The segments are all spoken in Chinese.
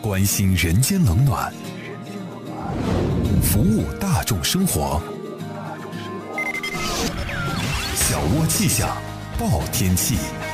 关心人间冷暖，服务大众生活。小窝气象报天气。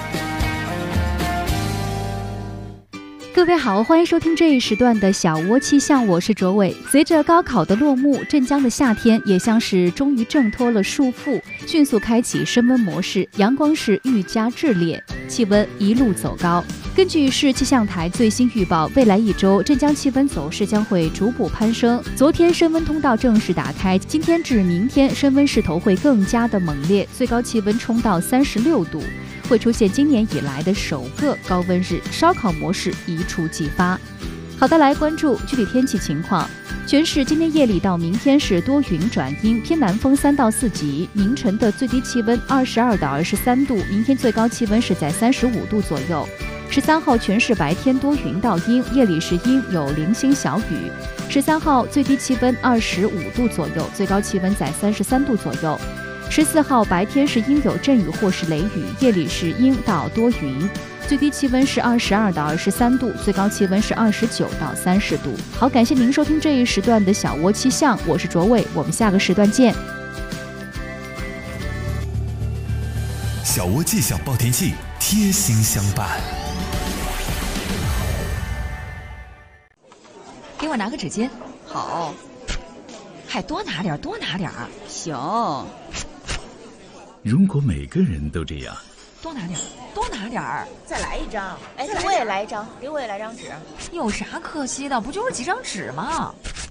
各位好，欢迎收听这一时段的小窝气象，我是卓伟。随着高考的落幕，镇江的夏天也像是终于挣脱了束缚，迅速开启升温模式，阳光是愈加炽烈，气温一路走高。根据市气象台最新预报，未来一周镇江气温走势将会逐步攀升。昨天升温通道正式打开，今天至明天升温势头会更加的猛烈，最高气温冲到36度，会出现今年以来的首个高温日，烧烤模式一触即发。好的，来关注具体天气情况。全市今天夜里到明天是多云转阴，偏南风3到4级，凌晨的最低气温22到23度，明天最高气温是在35度左右。13号全市白天多云到阴，夜里是阴有零星小雨。13号最低气温25度左右，最高气温在33度左右。14号白天是阴有阵雨或是雷雨，夜里是阴到多云，最低气温是22到23度，最高气温是29到30度。好，感谢您收听这一时段的小窝气象，我是卓伟，我们下个时段见。 小窝气象报天气，贴心相伴。 给我拿个纸巾。 好， 还多拿点，多拿点。 行。 如果每个人都这样， 多拿点，多拿点。 再来一张。哎，给我也来一张，给我也来张纸。 有啥可惜的？不就是几张纸吗？